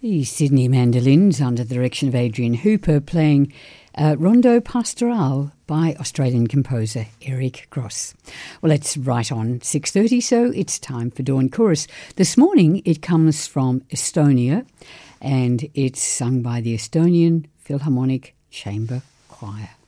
The Sydney Mandolins, under the direction of Adrian Hooper, playing Rondo Pastoral by Australian composer Eric Gross. Well, it's right on 6:30, so it's time for Dawn Chorus. This morning it comes from Estonia, and it's sung by the Estonian Philharmonic Chamber Choir.